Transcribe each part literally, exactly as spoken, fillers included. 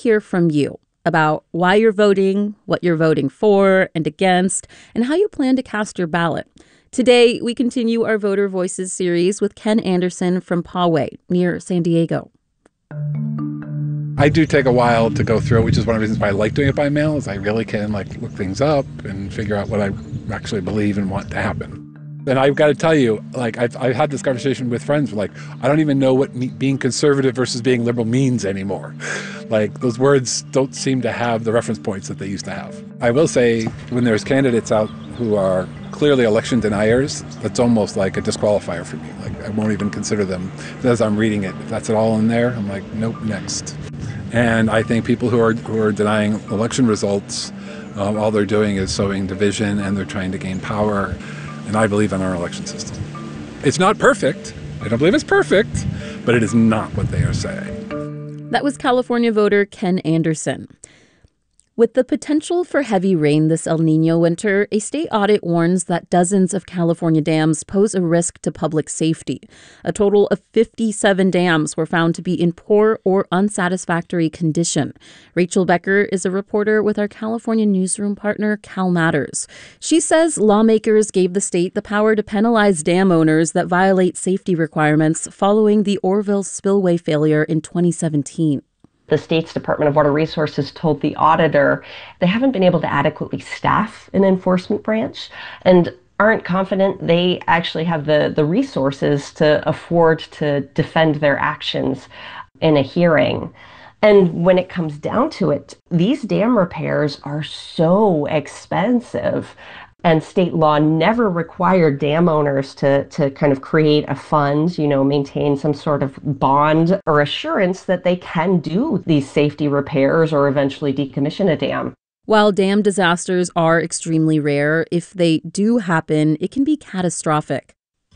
hear from you about why you're voting, what you're voting for and against, and how you plan to cast your ballot. Today, we continue our Voter Voices series with Ken Anderson from Poway, near San Diego. I do take a while to go through it, which is one of the reasons why I like doing it by mail, is I really can like look things up and figure out what I actually believe and want to happen. And I've got to tell you, like, I've, I've had this conversation with friends, like, I don't even know what me, being conservative versus being liberal means anymore. Like, those words don't seem to have the reference points that they used to have. I will say, when there's candidates out who are clearly election deniers, that's almost like a disqualifier for me. Like, I won't even consider them as I'm reading it. If that's it all in there, I'm like, nope, next. And I think people who are who are denying election results, um, all they're doing is sowing division, and they're trying to gain power. And I believe in our election system. It's not perfect. I don't believe it's perfect, but it is not what they are saying. That was California voter Ken Anderson. With the potential for heavy rain this El Nino winter, a state audit warns that dozens of California dams pose a risk to public safety. A total of fifty-seven dams were found to be in poor or unsatisfactory condition. Rachel Becker is a reporter with our California newsroom partner, Cal Matters. She says lawmakers gave the state the power to penalize dam owners that violate safety requirements following the Oroville spillway failure in twenty seventeen. The state's Department of Water Resources told the auditor they haven't been able to adequately staff an enforcement branch and aren't confident they actually have the, the resources to afford to defend their actions in a hearing. And when it comes down to it, these dam repairs are so expensive. And state law never required dam owners to, to kind of create a fund, you know, maintain some sort of bond or assurance that they can do these safety repairs or eventually decommission a dam. While dam disasters are extremely rare, if they do happen, it can be catastrophic.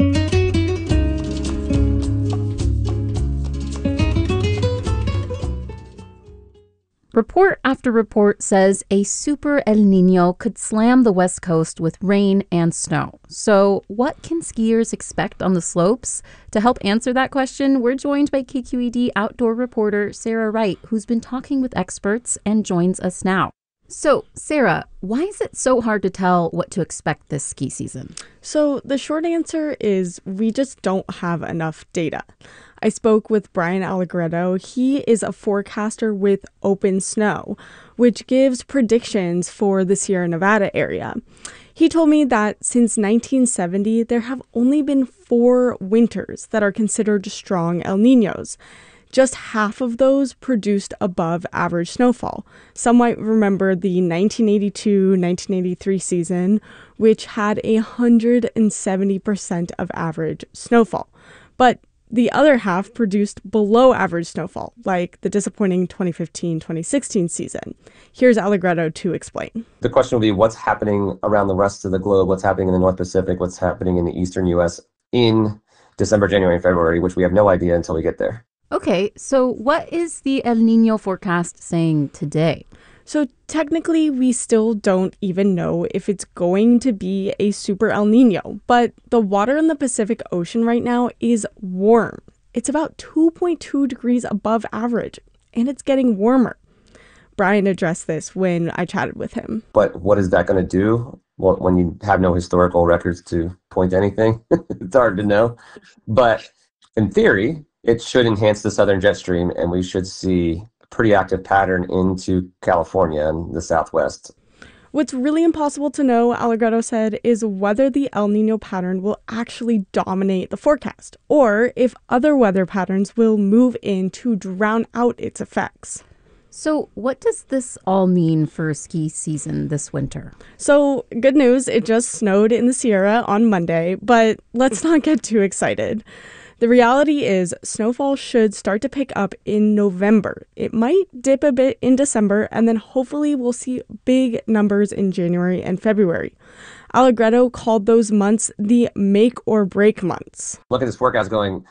Report after report says a super El Nino could slam the West Coast with rain and snow. So what can skiers expect on the slopes? To help answer that question, we're joined by K Q E D outdoor reporter Sarah Wright, who's been talking with experts and joins us now. So, Sarah, why is it so hard to tell what to expect this ski season? So the short answer is we just don't have enough data. I spoke with Brian Allegretto. He is a forecaster with Open Snow, which gives predictions for the Sierra Nevada area. He told me that since nineteen seventy, there have only been four winters that are considered strong El Niños. Just half of those produced above average snowfall. Some might remember the nineteen eighty-two nineteen eighty-three season, which had one hundred seventy percent of average snowfall. But the other half produced below average snowfall, like the disappointing twenty fifteen twenty sixteen season. Here's Allegretto to explain. The question will be what's happening around the rest of the globe, what's happening in the North Pacific, what's happening in the eastern U S in December, January, and February, which we have no idea until we get there. Okay, so what is the El Nino forecast saying today? So technically, we still don't even know if it's going to be a super El Nino, but the water in the Pacific Ocean right now is warm. It's about two point two degrees above average, and it's getting warmer. Brian addressed this when I chatted with him. But what is that going to do? Well, when you have no historical records to point to anything, it's hard to know. But in theory, it should enhance the southern jet stream, and we should see pretty active pattern into California and the Southwest. What's really impossible to know, Allegretto said, is whether the El Nino pattern will actually dominate the forecast, or if other weather patterns will move in to drown out its effects. So what does this all mean for ski season this winter? So good news, it just snowed in the Sierra on Monday, but let's not get too excited. The reality is snowfall should start to pick up in November. It might dip a bit in December, and then hopefully we'll see big numbers in January and February. Allegretto called those months the make or break months. Look at this forecast going,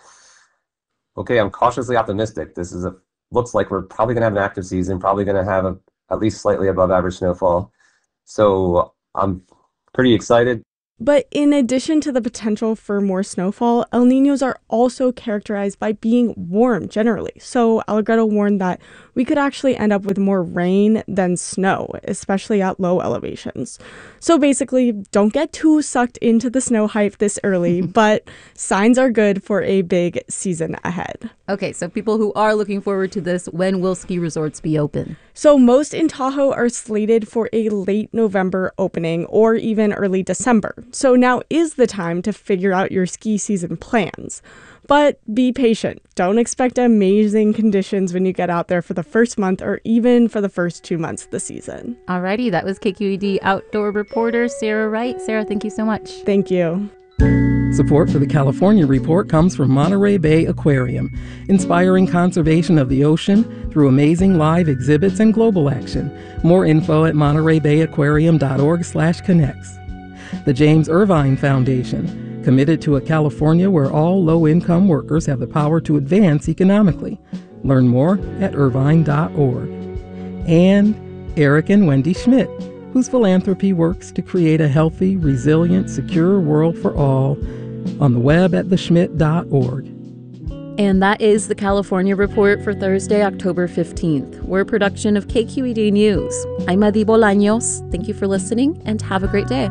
okay, I'm cautiously optimistic. This is a looks like we're probably going to have an active season, probably going to have a, at least slightly above average snowfall. So I'm pretty excited. But in addition to the potential for more snowfall, El Niños are also characterized by being warm generally. So Allegretto warned that we could actually end up with more rain than snow, especially at low elevations. So basically, don't get too sucked into the snow hype this early, but signs are good for a big season ahead. Okay, so people who are looking forward to this, when will ski resorts be open? So most in Tahoe are slated for a late November opening or even early December. So now is the time to figure out your ski season plans. But be patient. Don't expect amazing conditions when you get out there for the first month or even for the first two months of the season. Alrighty, that was K Q E D outdoor reporter Sarah Wright. Sarah, thank you so much. Thank you. Support for the California Report comes from Monterey Bay Aquarium, inspiring conservation of the ocean through amazing live exhibits and global action. More info at monterey bay aquarium dot org slash connects. The James Irvine Foundation, committed to a California where all low-income workers have the power to advance economically. Learn more at irvine dot org. And Eric and Wendy Schmidt, whose philanthropy works to create a healthy, resilient, secure world for all, on the web at the schmidt dot org. And that is the California Report for Thursday, October fifteenth. We're a production of K Q E D News. I'm Adi Bolaños. Thank you for listening, and have a great day.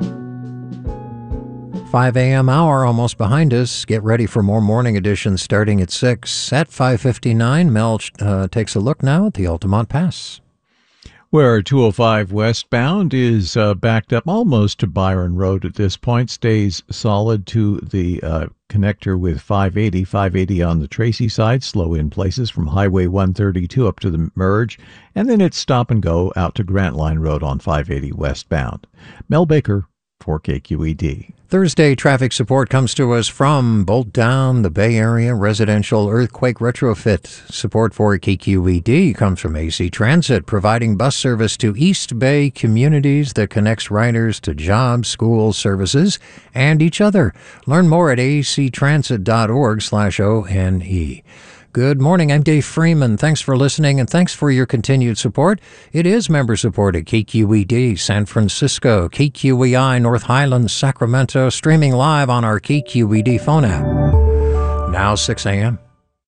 five a.m. hour almost behind us. Get ready for more morning editions starting at six. At five fifty-nine, Mel uh, takes a look now at the Altamont Pass, where two oh five westbound is uh, backed up almost to Byron Road at this point, stays solid to the uh, connector with five eighty. five eighty on the Tracy side, slow in places from Highway one thirty-two up to the merge, and then it's stop and go out to Grant Line Road on five eighty westbound. Mel Baker for K Q E D. Thursday traffic support comes to us from Bolt Down, the Bay Area Residential Earthquake Retrofit. Support for K Q E D comes from A C Transit, providing bus service to East Bay communities that connects riders to jobs, schools, services, and each other. Learn more at a c transit dot org slash O N E. Good morning, I'm Dave Freeman. Thanks for listening and thanks for your continued support. It is member-supported K Q E D, San Francisco, K Q E I, North Highlands, Sacramento, streaming live on our K Q E D phone app. Now six a.m.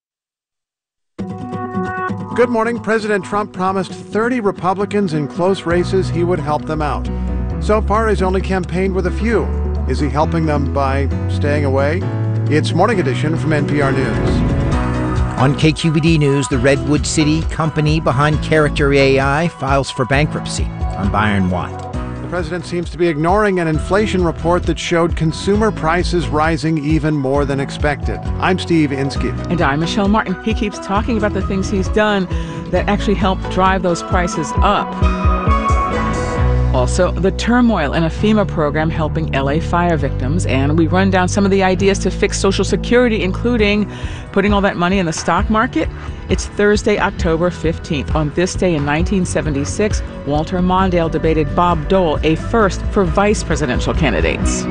Good morning. President Trump promised thirty Republicans in close races he would help them out. So far, he's only campaigned with a few. Is he helping them by staying away? It's Morning Edition from N P R News. On K Q E D News, the Redwood City company behind Character A I files for bankruptcy. I'm Byron Watt. The president seems to be ignoring an inflation report that showed consumer prices rising even more than expected. I'm Steve Inskeep. And I'm Michelle Martin. He keeps talking about the things he's done that actually help drive those prices up. Also, the turmoil in a FEMA program helping L A fire victims, and we run down some of the ideas to fix Social Security, including putting all that money in the stock market. It's Thursday, October fifteenth. On this day in nineteen seventy-six, Walter Mondale debated Bob Dole, a first for vice presidential candidates.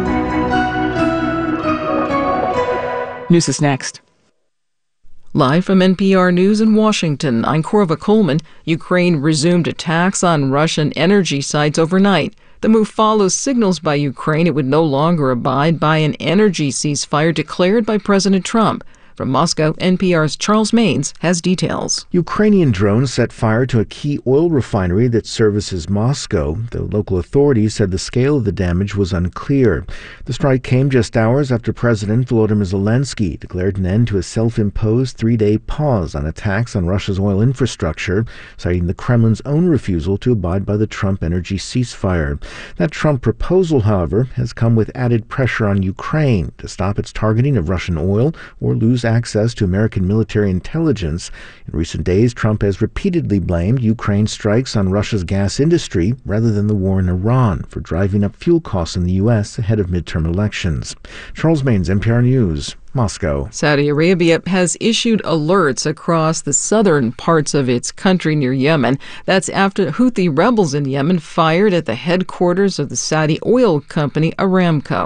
News is next. Live from N P R News in Washington, I'm Korva Coleman. Ukraine resumed attacks on Russian energy sites overnight. The move follows signals by Ukraine it would no longer abide by an energy ceasefire declared by President Trump. From Moscow, N P R's Charles Maines has details. Ukrainian drones set fire to a key oil refinery that services Moscow. The local authorities said the scale of the damage was unclear. The strike came just hours after President Volodymyr Zelensky declared an end to a self-imposed three-day pause on attacks on Russia's oil infrastructure, citing the Kremlin's own refusal to abide by the Trump energy ceasefire. That Trump proposal, however, has come with added pressure on Ukraine to stop its targeting of Russian oil or lose access to American military intelligence. In recent days, Trump has repeatedly blamed Ukraine's strikes on Russia's gas industry rather than the war in Iran for driving up fuel costs in the U S ahead of midterm elections. Charles Maines, N P R News, Moscow. Saudi Arabia has issued alerts across the southern parts of its country near Yemen. That's after Houthi rebels in Yemen fired at the headquarters of the Saudi oil company Aramco.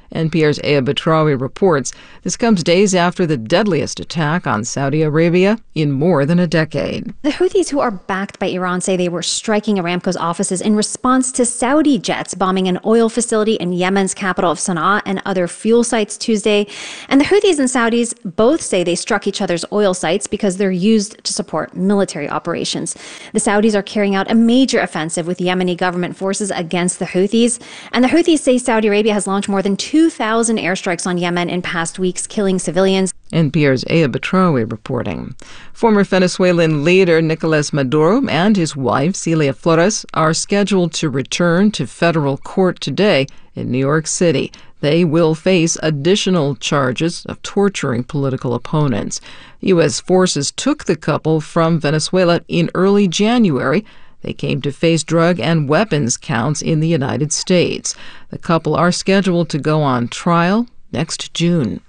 N P R's Aya Batrawi reports. This comes days after the deadliest attack on Saudi Arabia in more than a decade. The Houthis, who are backed by Iran, say they were striking Aramco's offices in response to Saudi jets bombing an oil facility in Yemen's capital of Sana'a and other fuel sites Tuesday. And the Houthis and Saudis both say they struck each other's oil sites because they're used to support military operations. The Saudis are carrying out a major offensive with Yemeni government forces against the Houthis. And the Houthis say Saudi Arabia has launched more than two thousand airstrikes on Yemen in past weeks, killing civilians. N P R's Aya Batrawi reporting. Former Venezuelan leader Nicolas Maduro and his wife Celia Flores are scheduled to return to federal court today in New York City. They will face additional charges of torturing political opponents. U S forces took the couple from Venezuela in early January. They came to face drug and weapons counts in the United States. The couple are scheduled to go on trial next June.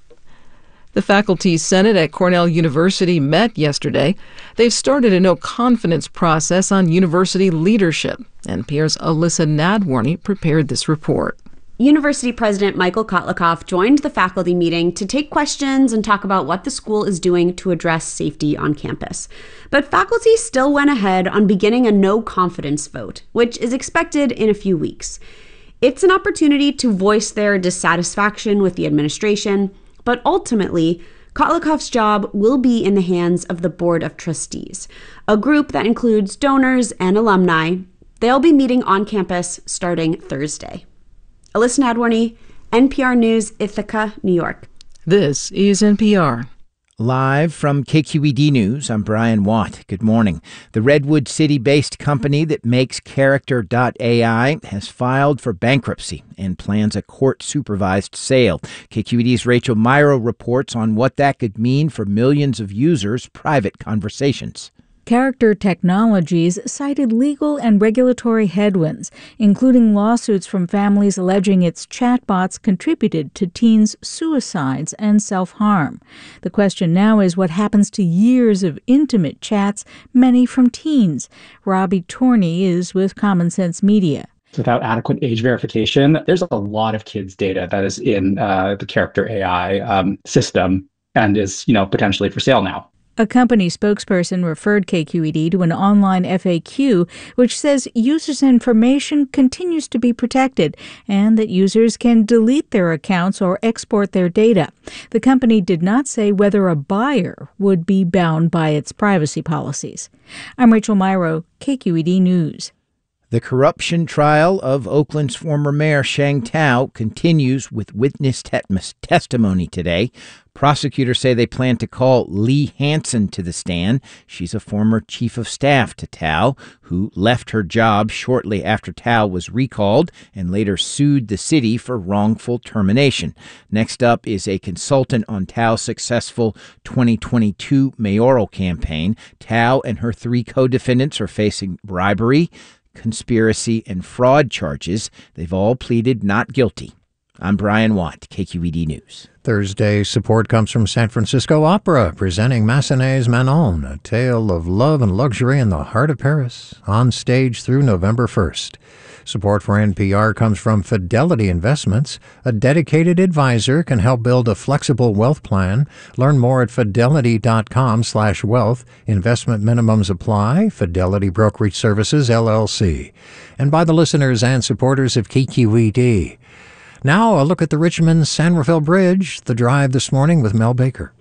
The Faculty Senate at Cornell University met yesterday. They've started a no-confidence process on university leadership. N P R's Alyssa Nadworny prepared this report. University President Michael Kotlikoff joined the faculty meeting to take questions and talk about what the school is doing to address safety on campus. But faculty still went ahead on beginning a no-confidence vote, which is expected in a few weeks. It's an opportunity to voice their dissatisfaction with the administration, but ultimately, Kotlikoff's job will be in the hands of the Board of Trustees, a group that includes donors and alumni. They'll be meeting on campus starting Thursday. Alyssa Nadworny, N P R News, Ithaca, New York. This is N P R. Live from K Q E D News, I'm Brian Watt. Good morning. The Redwood City-based company that makes Character dot A I has filed for bankruptcy and plans a court-supervised sale. K Q E D's Rachel Myrow reports on what that could mean for millions of users' private conversations. Character Technologies cited legal and regulatory headwinds, including lawsuits from families alleging its chatbots contributed to teens' suicides and self-harm. The question now is what happens to years of intimate chats, many from teens. Robbie Torney is with Common Sense Media. Without adequate age verification, there's a lot of kids' data that is in uh, the Character A I um, system and is, you know, potentially for sale now. A company spokesperson referred K Q E D to an online F A Q, which says users' information continues to be protected and that users can delete their accounts or export their data. The company did not say whether a buyer would be bound by its privacy policies. I'm Rachel Myrow, K Q E D News. The corruption trial of Oakland's former mayor Sheng Tao continues with witness te- testimony today. Prosecutors say they plan to call Lee Hansen to the stand. She's a former chief of staff to Tao, who left her job shortly after Tao was recalled and later sued the city for wrongful termination. Next up is a consultant on Tao's successful twenty twenty-two mayoral campaign. Tao and her three co-defendants are facing bribery, conspiracy, and fraud charges. They've all pleaded not guilty. I'm Brian Watt, K Q E D News. Thursday support comes from San Francisco Opera, presenting Massenet's Manon, a tale of love and luxury in the heart of Paris, on stage through November first. Support for N P R comes from Fidelity Investments. A dedicated advisor can help build a flexible wealth plan. Learn more at fidelity.com slash wealth. Investment minimums apply. Fidelity Brokerage Services, L L C. And by the listeners and supporters of K Q E D. Now a look at the Richmond-San Rafael Bridge. The drive this morning with Mel Baker.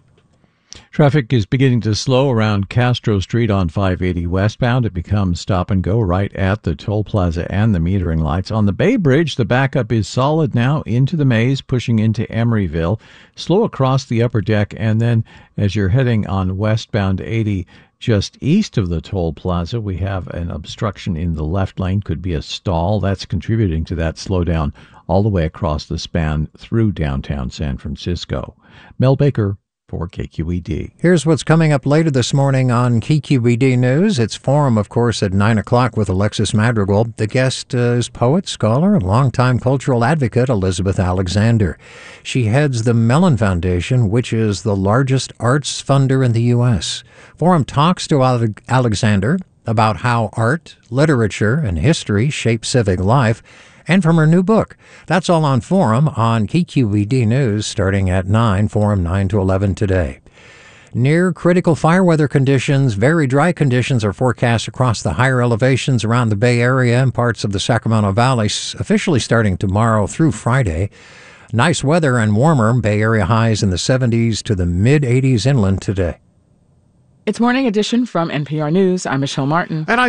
Traffic is beginning to slow around Castro Street on five eighty westbound. It becomes stop and go right at the toll plaza and the metering lights. On the Bay Bridge, the backup is solid now into the maze, pushing into Emeryville. Slow across the upper deck, and then as you're heading on westbound eighty, just east of the toll plaza, we have an obstruction in the left lane. Could be a stall. That's contributing to that slowdown all the way across the span through downtown San Francisco. Mel Baker for K Q E D. Here's what's coming up later this morning on K Q E D News. It's Forum, of course, at nine o'clock with Alexis Madrigal. The guest uh, is poet, scholar, and longtime cultural advocate Elizabeth Alexander. She heads the Mellon Foundation, which is the largest arts funder in the U S. Forum talks to Alexander about how art, literature, and history shape civic life, and from her new book. That's all on Forum on K Q E D News starting at nine, Forum nine to eleven today. Near critical fire weather conditions, very dry conditions are forecast across the higher elevations around the Bay Area and parts of the Sacramento Valley, officially starting tomorrow through Friday. Nice weather and warmer, Bay Area highs in the seventies to the mid eighties inland today. It's Morning Edition from N P R News. I'm Michelle Martin. And I